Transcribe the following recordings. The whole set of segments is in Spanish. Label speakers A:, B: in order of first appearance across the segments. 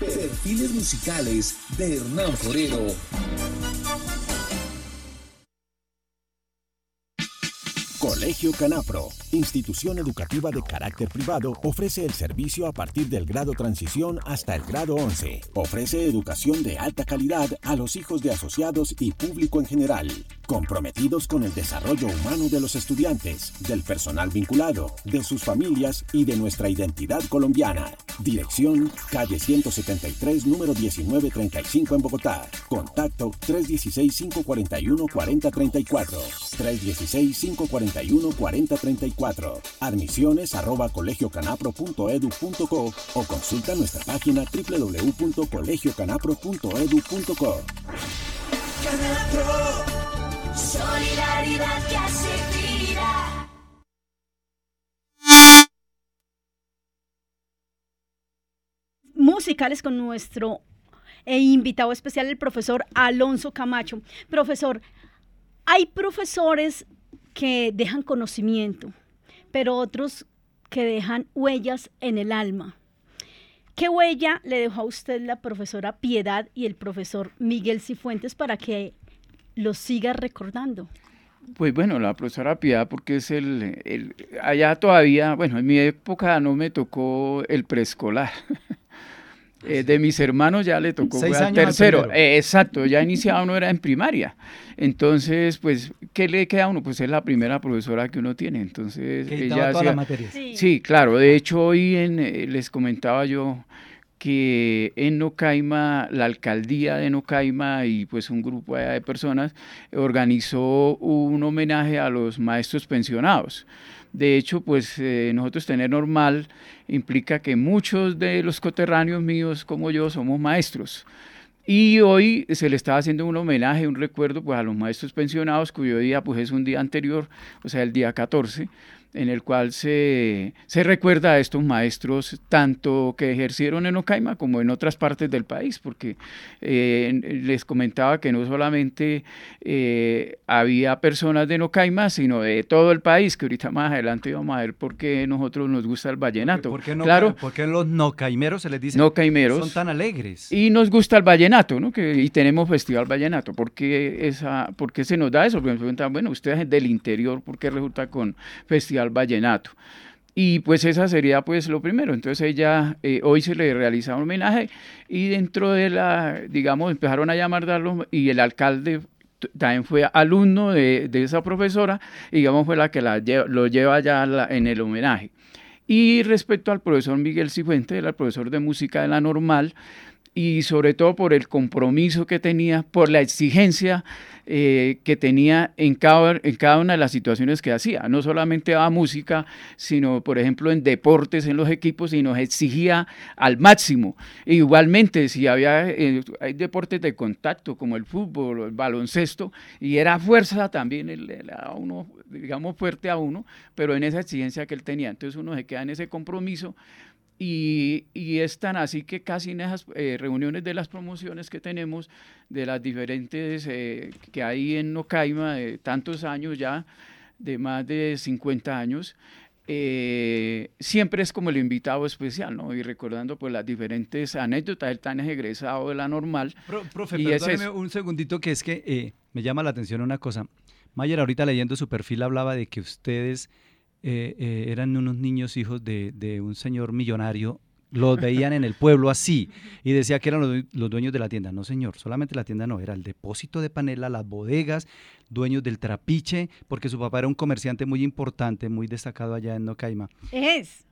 A: Perfiles musicales de Hernán Forero.
B: Colegio Canapro, institución educativa de carácter privado, ofrece el servicio a partir del grado transición hasta el grado 11. Ofrece educación de alta calidad a los hijos de asociados y público en general, comprometidos con el desarrollo humano de los estudiantes, del personal vinculado, de sus familias y de nuestra identidad colombiana. Dirección, calle 173, número 1935 en Bogotá. Contacto 316-541-4034. 316-541-4034. Admisiones @colegiocanapro.edu.co o consulta nuestra página www.colegiocanapro.edu.co.
C: Canapro, solidaridad que hace vida.
D: Musicales con nuestro invitado especial, el profesor Alonso Camacho. Profesor, hay profesores que dejan conocimiento, pero otros que dejan huellas en el alma. ¿Qué huella le dejó a usted la profesora Piedad y el profesor Miguel Cifuentes para que los siga recordando?
E: Pues bueno, la profesora Piedad, porque es allá todavía, bueno, en mi época no me tocó el preescolar. De mis hermanos ya le tocó al tercero. Exacto, ya iniciaba uno era en primaria. Entonces, pues, ¿qué le queda a uno? Pues es la primera profesora que uno tiene. Entonces,
F: que
E: ella
F: todas las materias.
E: Sí, claro. De hecho, hoy les comentaba yo que en Nocaima, la alcaldía de Nocaima y pues un grupo de personas organizó un homenaje a los maestros pensionados. De hecho, pues nosotros tener normal implica que muchos de los coterráneos míos como yo somos maestros. Y hoy se le estaba haciendo un homenaje, un recuerdo pues a los maestros pensionados, cuyo día pues es un día anterior, o sea, el día 14, en el cual se recuerda a estos maestros tanto que ejercieron en Nocaima como en otras partes del país, porque les comentaba que no solamente había personas de Nocaima, sino de todo el país, que ahorita más adelante vamos a ver por qué nosotros nos gusta el vallenato.
F: ¿Por qué
E: claro,
F: los nocaimeros se les dice?
E: Nocaimeros.
F: Son tan alegres.
E: Y nos gusta el vallenato, ¿no? Y tenemos Festival Vallenato. ¿Por qué se nos da eso? Porque nos preguntan, bueno, ustedes es del interior, ¿por qué resulta con Festival Vallenato? Y pues esa sería pues lo primero. Entonces ella, hoy se le realiza un homenaje y dentro de digamos, empezaron a llamarlos y el alcalde también fue alumno de esa profesora y digamos fue la que lo lleva ya en el homenaje. Y respecto al profesor Miguel Cifuentes, era el profesor de música de la normal, y sobre todo por el compromiso que tenía, por la exigencia que tenía en cada una de las situaciones que hacía. No solamente daba música, sino, por ejemplo, en deportes, en los equipos, y nos exigía al máximo. E igualmente, si hay deportes de contacto, como el fútbol o el baloncesto, y era fuerza también, le daba uno, digamos, fuerte a uno, pero en esa exigencia que él tenía. Entonces uno se queda en ese compromiso. Y es tan así que casi en esas reuniones de las promociones que tenemos, de las diferentes que hay en Nocaima, de tantos años ya, de más de 50 años, siempre es como el invitado especial, ¿no? Y recordando pues las diferentes anécdotas, él tan egresado de la normal.
F: Profe, perdóneme un segundito, que es que me llama la atención una cosa. Mayer, ahorita leyendo su perfil, hablaba de que ustedes eran unos niños hijos de un señor millonario, los veían en el pueblo así, y decía que eran los dueños de la tienda. No, señor, solamente la tienda no, era el depósito de panela, las bodegas, dueños del trapiche, porque su papá era un comerciante muy importante, muy destacado allá en Nocaima.
D: Es.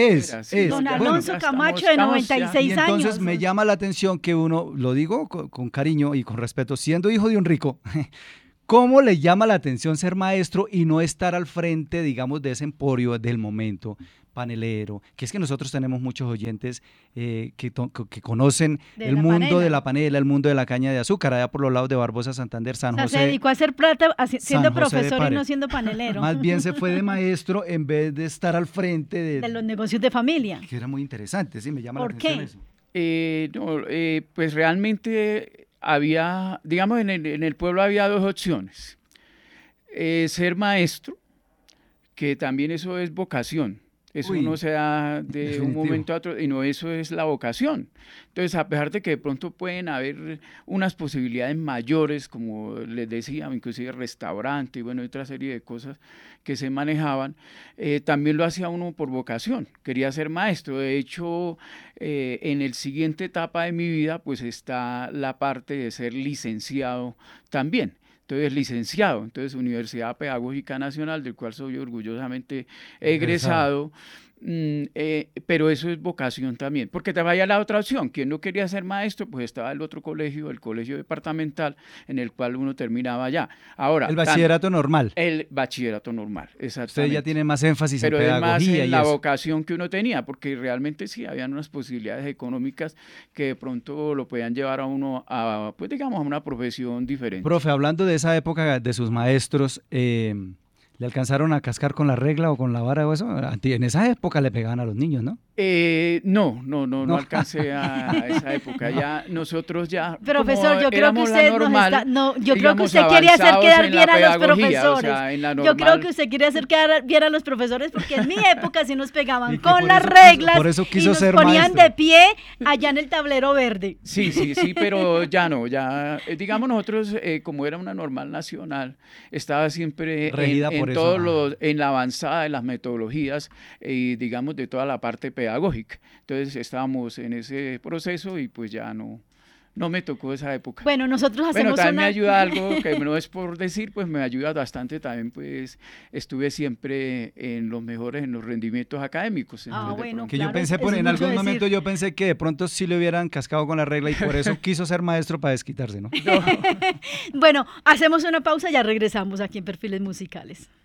F: Don
D: Alonso Camacho, de 96 años.
F: Y entonces me llama la atención que uno, lo digo con cariño y con respeto, siendo hijo de un rico, ¿cómo le llama la atención ser maestro y no estar al frente, digamos, de ese emporio del momento, panelero? Que es que nosotros tenemos muchos oyentes que conocen el mundo de la panela, el mundo de la caña de azúcar, allá por los lados de Barbosa, Santander, San José.
D: Se dedicó a hacer plata siendo profesor y no siendo panelero.
F: Más bien se fue de maestro en vez de estar al frente
D: de los negocios de familia.
F: Que era muy interesante, sí, me llama la atención eso.
E: Pues realmente había, digamos, en el pueblo había dos opciones. Ser maestro, que también eso es vocación. Eso
F: Uy,
E: no se da de
F: definitivo.
E: un momento a otro, y no, eso es la vocación. Entonces, a pesar de que de pronto pueden haber unas posibilidades mayores, como les decía, inclusive restaurante y bueno, otra serie de cosas que se manejaban, también lo hacía uno por vocación, quería ser maestro. De hecho, en el siguiente etapa de mi vida, pues está la parte de ser licenciado también. Entonces, licenciado, entonces Universidad Pedagógica Nacional, del cual soy orgullosamente egresado, pero eso es vocación también, porque te vaya la otra opción, quien no quería ser maestro, pues estaba el otro colegio, el colegio departamental, en el cual uno terminaba allá. Ahora,
F: El bachillerato normal.
E: el bachillerato normal,
F: Usted
E: exactamente.
F: ya tiene más énfasis
E: Pero
F: en
E: es más
F: pedagogía
E: en
F: y
E: la
F: eso.
E: vocación que uno tenía, porque realmente sí, habían unas posibilidades económicas que de pronto lo podían llevar a uno a, pues digamos, a una profesión diferente.
F: Profe, hablando de esa época de sus maestros, ¿le alcanzaron a cascar con la regla o con la vara o eso? En esa época le pegaban a los niños, ¿no?
E: No alcancé a esa época. Ya nosotros ya.
D: Profesor,
E: como
D: yo creo que
E: éramos la
D: usted nos
E: normal,
D: está, no, yo creo que
E: digamos,
D: usted quiere hacer
E: avanzados
D: quedar
E: en la
D: bien a los
E: pedagogía, o
D: profesores.
E: sea, en la
D: Yo creo
E: normal.
D: que usted quiere hacer quedar bien a los profesores porque en mi época sí nos pegaban
F: Y que
D: con
F: por
D: las
F: eso quiso-
D: reglas
F: por eso
D: y
F: quiso
D: nos
F: ser
D: ponían
F: maestro.
D: de pie allá en el tablero verde.
E: Sí, pero ya no, ya, digamos nosotros, como era una normal nacional, estaba siempre
F: Regida
E: en
F: por eso.
E: todos los, en la avanzada de las metodologías y digamos de toda la parte pedagógica. Entonces estábamos en ese proceso y pues ya no me tocó esa época.
D: Bueno, nosotros
E: Bueno,
D: hacemos
E: también
D: una...
E: me ayuda algo que no es por decir, pues me ayuda bastante también, pues estuve siempre en los mejores, en los rendimientos académicos.
D: Ah,
E: entonces, de
D: bueno,
E: pronto-
F: Que yo
D: Claro,
F: pensé,
D: eso es
F: en
D: mucho
F: algún
D: decir.
F: momento yo pensé que de pronto sí le hubieran cascado con la regla y por eso quiso ser maestro para desquitarse, ¿no?
D: Bueno, hacemos una pausa y ya regresamos aquí en Perfiles Musicales.